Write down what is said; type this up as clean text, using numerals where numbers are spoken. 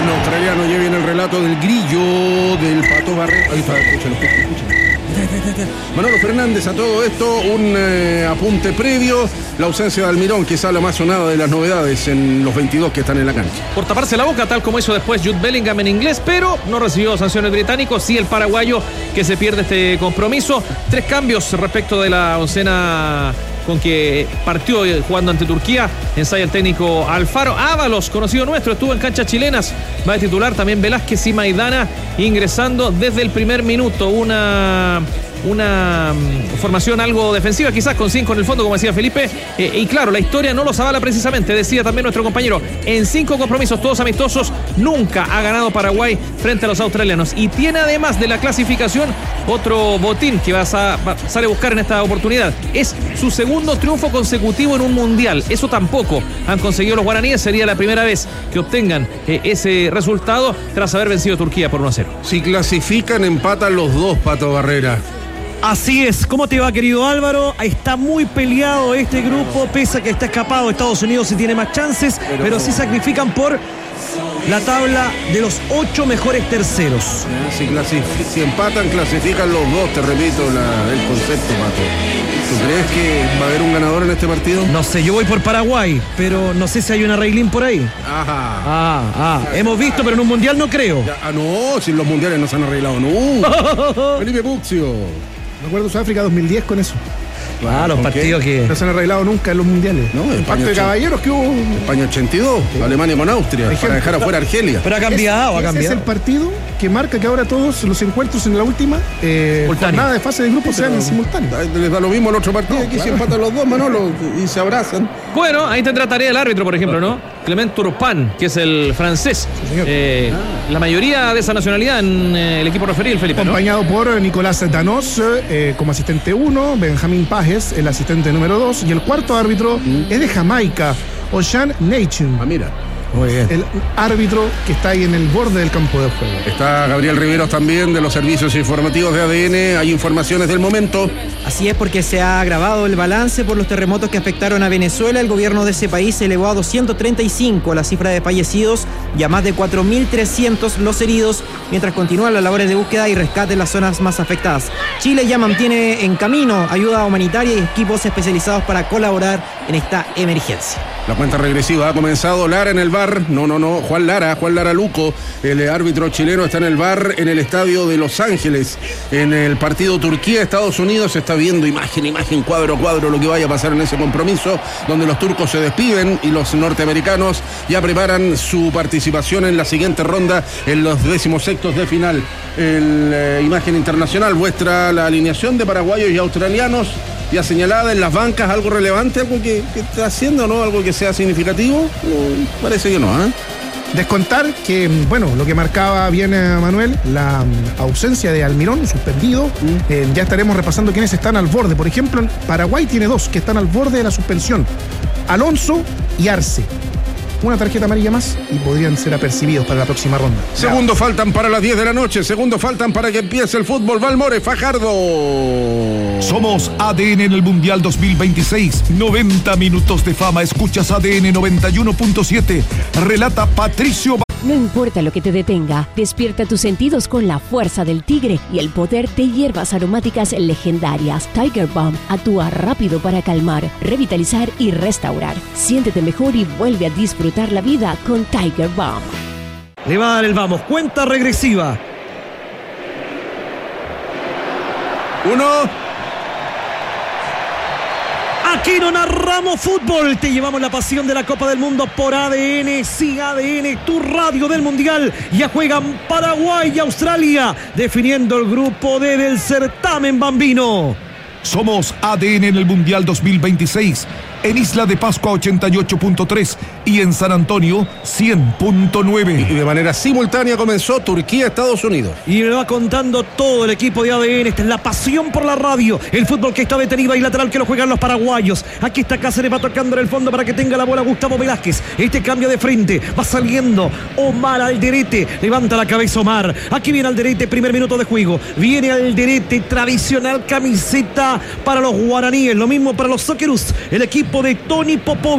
himno australiano. Ya viene el relato del grillo del Pato Barrera. Ahí está, escúchalo. Manolo Fernández, a todo esto, un apunte previo. La ausencia de Almirón, quizá la más sonada de las novedades en los 22 que están en la cancha. Por taparse la boca, tal como hizo después Jude Bellingham en inglés, pero no recibió sanciones británicos. Sí, el paraguayo que se pierde este compromiso. 3 cambios respecto de la oncena con que partió jugando ante Turquía. Ensaya el técnico Alfaro. Ábalos, conocido nuestro, estuvo en canchas chilenas, va de titular. También Velázquez y Maidana ingresando desde el primer minuto. Una formación algo defensiva, quizás con 5 en el fondo, como decía Felipe, y claro, la historia no los avala precisamente. Decía también nuestro compañero, en 5 compromisos todos amistosos, nunca ha ganado Paraguay frente a los australianos, y tiene además de la clasificación otro botín que sale a buscar en esta oportunidad. Es su segundo triunfo consecutivo en un mundial. Eso tampoco han conseguido los guaraníes. Sería la primera vez que obtengan ese resultado tras haber vencido a Turquía por 1-0. Si clasifican, empatan los dos, Pato Barrera. Así es. ¿Cómo te va, querido Álvaro? Está muy peleado este grupo, pese a que está escapado Estados Unidos y tiene más chances, pero sí sacrifican por la tabla de los 8 mejores terceros. Si empatan, clasifican los dos, te repito el concepto, Pato. ¿Tú crees que va a haber un ganador en este partido? No sé, yo voy por Paraguay, pero no sé si hay un arreglín por ahí. Hemos visto, pero en un mundial no creo. No, si los mundiales no se han arreglado nunca. Felipe Puccio. Recuerdo Sudáfrica 2010 con eso. Los partidos que no se han arreglado nunca en los mundiales. No, el pacto de caballeros que hubo. España 82, sí. Alemania con Austria, para dejar afuera Argelia. Pero ha cambiado, ese es el partido que marca que ahora todos los encuentros en la última jornada de fase de grupo sean simultáneos. Les da lo mismo el otro partido, aquí se empatan los dos, Manolo, y se abrazan. Bueno, ahí tendrá tarea el árbitro, por ejemplo, ¿no? Clement Turpin, que es el francés. Sí, la mayoría de esa nacionalidad en el equipo referido, el Felipe, acompañado por Nicolás Danos como asistente 1, Benjamín Pajes, el asistente número 2, y el cuarto árbitro es de Jamaica, Ocean Nation. Mira. Muy bien. El árbitro que está ahí en el borde del campo de juego. Está Gabriel Riveros también de los servicios informativos de ADN. Hay informaciones del momento. Así es, porque se ha agravado el balance por los terremotos que afectaron a Venezuela. El gobierno de ese país elevó a 235 la cifra de fallecidos y a más de 4.300 los heridos, mientras continúan las labores de búsqueda y rescate en las zonas más afectadas. Chile ya mantiene en camino ayuda humanitaria y equipos especializados para colaborar en esta emergencia. La cuenta regresiva ha comenzado. Lara en el bar. No. Juan Lara Luco, el árbitro chileno, está en el bar en el estadio de Los Ángeles. En el partido Turquía-Estados Unidos se está viendo imagen, cuadro a cuadro lo que vaya a pasar en ese compromiso, donde los turcos se despiden y los norteamericanos ya preparan su participación en la siguiente ronda en los 16avos de final. Imagen internacional muestra la alineación de paraguayos y australianos ya señalada en las bancas. ¿Algo relevante, algo que está haciendo, no? ¿Algo que sea significativo? Parece que no, Descontar que, lo que marcaba bien Manuel, la ausencia de Almirón, suspendido. Ya estaremos repasando quiénes están al borde. Por ejemplo, Paraguay tiene 2 que están al borde de la suspensión: Alonso y Arce. Una tarjeta amarilla más y podrían ser apercibidos para la próxima ronda. Segundos faltan para las 10 de la noche. Segundos faltan para que empiece el fútbol. Valmore, Fajardo. Somos ADN en el Mundial 2026. 90 minutos de fama. Escuchas ADN 91.7. Relata Patricio. No importa lo que te detenga, despierta tus sentidos con la fuerza del tigre y el poder de hierbas aromáticas legendarias. Tiger Balm actúa rápido para calmar, revitalizar y restaurar. Siéntete mejor y vuelve a disfrutar la vida con Tiger Balm. Le va a dar el vamos. Cuenta regresiva. 1. Aquí no narramos fútbol, te llevamos la pasión de la Copa del Mundo por ADN. Sí, ADN, tu radio del Mundial. Ya juegan Paraguay y Australia, definiendo el grupo D del certamen bambino. Somos ADN en el Mundial 2026. En Isla de Pascua 88.3 y en San Antonio 100.9. Y de manera simultánea comenzó Turquía-Estados Unidos. Y me va contando todo el equipo de ADN. Esta es la pasión por la radio. El fútbol que está detenido y lateral que lo juegan los paraguayos. Aquí está Cáceres, va tocando en el fondo para que tenga la bola Gustavo Velázquez. Este cambio de frente, va saliendo Omar Alderete. Levanta la cabeza Omar. Aquí viene Alderete, primer minuto de juego. Viene Alderete, tradicional camiseta para los guaraníes. Lo mismo para los Socceroos. El equipo de Tony Popovic.